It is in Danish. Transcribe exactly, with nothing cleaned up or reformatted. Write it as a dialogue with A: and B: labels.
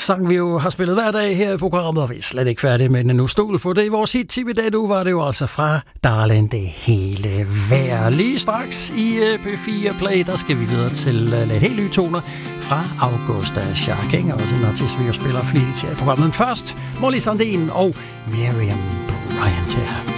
A: sang, vi jo har spillet hver dag her i programmet, og vi er slet ikke færdige med den endnu. Stol på det. I vores hit-tip i dag, nu var det jo altså fra Darling, det hele værd. Lige straks i P fire Play, der skal vi videre til lidt helt nye toner fra Augusta Sharking, også en artist, vi jo spiller flittigt her i programmet. Men først, Molly Sandén og Miriam Bryant her.